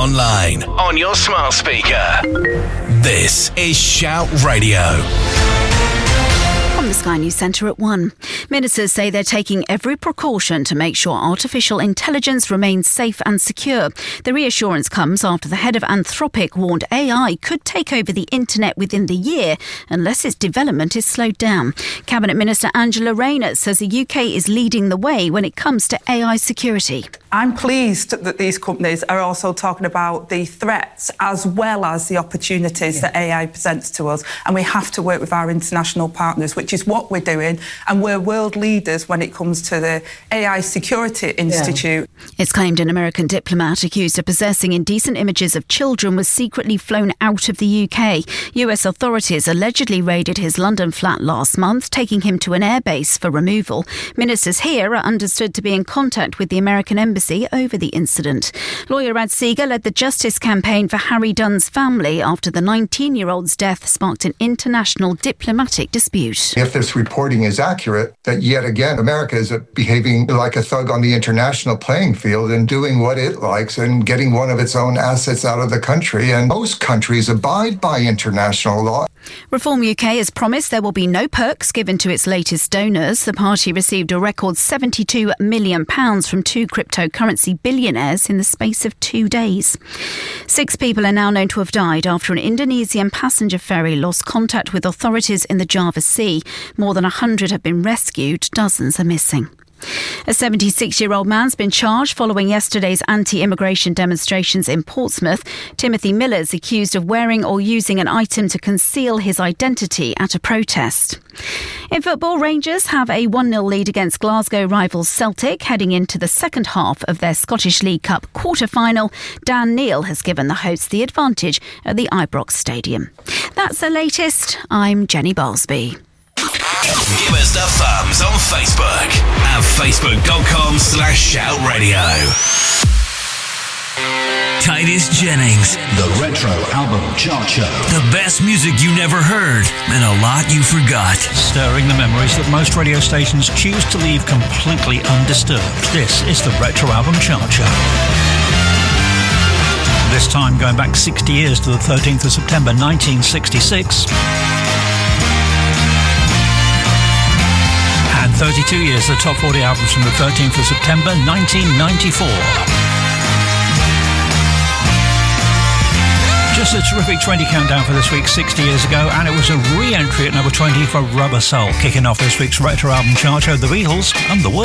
online, on your smart speaker. This is Shout Radio. From the Sky News Centre at 1. Ministers say they're taking every precaution to make sure artificial intelligence remains safe and secure. The reassurance comes after the head of Anthropic warned AI could take over the internet within the year unless its development is slowed down. Cabinet Minister Angela Rayner says the UK is leading the way when it comes to AI security. I'm pleased that these companies are also talking about the threats as well as the opportunities that AI presents to us. And we have to work with our international partners, which is what we're doing. And we're world leaders when it comes to the AI Security Institute. It's claimed an American diplomat accused of possessing indecent images of children was secretly flown out of the UK. US authorities allegedly raided his London flat last month, taking him to an airbase for removal. Ministers here are understood to be in contact with the American embassy over the incident. Lawyer Rad Seeger led the justice campaign for Harry Dunn's family after the 19-year-old's death sparked an international diplomatic dispute. If this reporting is accurate, that yet again America is behaving like a thug on the international playing field and doing what it likes and getting one of its own assets out of the country. And most countries abide by international law. Reform UK has promised there will be no perks given to its latest donors. The party received a record £72 million from two cryptocurrency billionaires in the space of 2 days. 6 people are now known to have died after an Indonesian passenger ferry lost contact with authorities in the Java Sea. More than 100 have been rescued, dozens are missing. A 76-year-old man's been charged following yesterday's anti-immigration demonstrations in Portsmouth. Timothy Miller's accused of wearing or using an item to conceal his identity at a protest. In football, Rangers have a 1-0 lead against Glasgow rivals Celtic heading into the second half of their Scottish League Cup quarter-final. Dan Neil has given the hosts the advantage at the Ibrox Stadium. That's the latest. I'm Jenny Barsby. Give us the thumbs on Facebook at facebook.com/shoutradio. Titus Jennings. The Retro Album Chart Show. The best music you never heard and a lot you forgot. Stirring the memories that most radio stations choose to leave completely undisturbed. This is the Retro Album Chart Show. This time going back 60 years to the 13th of September 1966. And 32 years, the top 40 albums from the 13th of September 1994. Just a terrific 20 countdown for this week 60 years ago, and it was a re-entry at number 20 for Rubber Soul, kicking off this week's Retro Album Chart Show, The Beatles and The World.